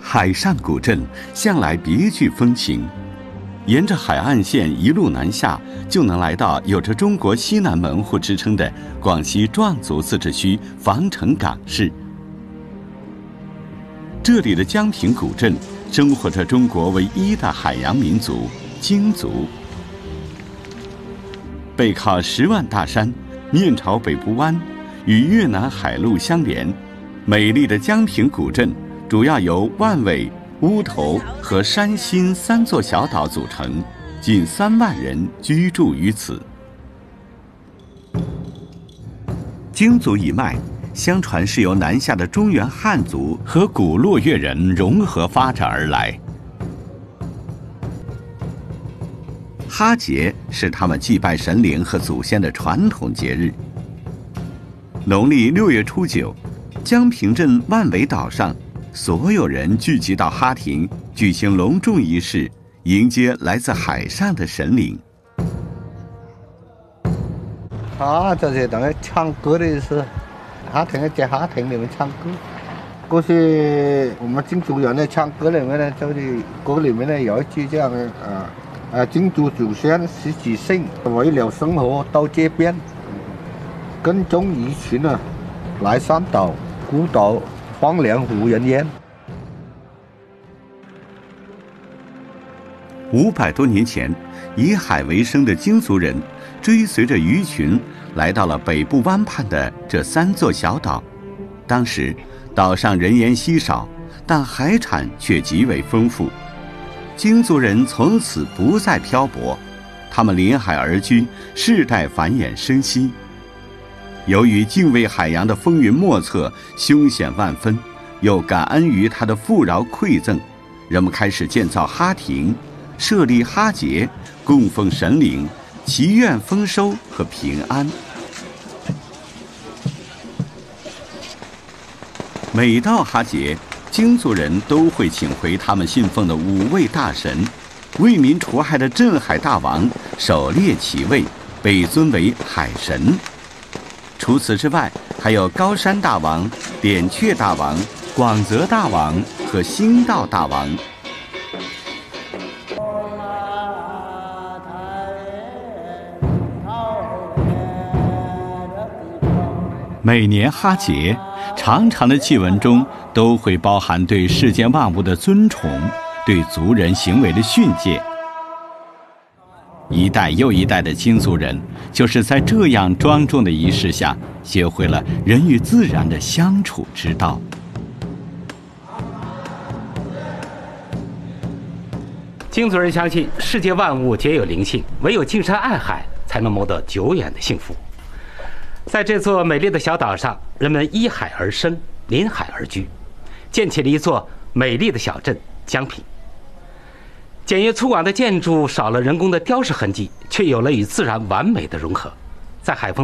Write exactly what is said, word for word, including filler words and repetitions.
海上古镇向来别具风情，沿着海岸线一路南下，就能来到有着中国西南门户之称的广西壮族自治区防城港市。这里的江平古镇生活着中国唯一的海洋民族京族。背靠十万大山，面朝北部湾，与越南海路相连。美丽的江平古镇主要由万尾、乌头和山新三座小岛组成，近三万人居住于此。京族一脉，相传是由南下的中原汉族和古洛越人融合发展而来。哈节是他们祭拜神灵和祖先的传统节日。农历六月初九，江平镇万尾岛上，所有人聚集到哈亭，举行隆重仪式，迎接来自海上的神灵。 啊，这是等于唱歌的意思。哈亭在哈亭里面唱歌，过去我们京族人的唱歌里面呢，就是歌里面呢有一句这样的啊。啊，京族祖先十几姓为了生活到这边，跟踪一群呢，来山岛孤岛荒凉无人烟。 五百多年前，以海为生的京族人追随着鱼群来到了北部湾畔的这三座小岛。当时岛上人烟稀少，但海产却极为丰富。京族人从此不再漂泊，他们临海而居，世代繁衍生息。由于敬畏海洋的风云莫测、凶险万分，又感恩于它的富饶馈赠，人们开始建造哈亭，设立哈节，供奉神灵，祈愿丰收和平安。每到哈节，京族人都会请回他们信奉的五位大神，为民除害的镇海大王狩猎其位，被尊为海神。除此之外，还有高山大王、点雀大王、广泽大王和兴道大王。每年哈节，长长的祭文中都会包含对世间万物的尊崇，对族人行为的训诫。一代又一代的京族人，就是在这样庄重的仪式下，学会了人与自然的相处之道。 京族人相信世界万物皆有灵性，唯有敬山爱海，才能谋得久远的幸福。在这座美丽的小岛上，人们依海而生，临海而居，建起了一座美丽的小镇江平。简约粗犷的建筑少了人工的雕饰痕迹，却有了与自然完美的融合。在海风